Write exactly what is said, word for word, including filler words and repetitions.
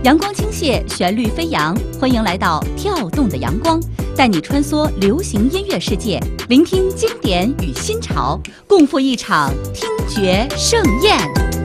阳光倾泻，旋律飞扬，欢迎来到跳动的阳光，带你穿梭流行音乐世界，聆听经典与新潮，共赴一场听觉盛宴。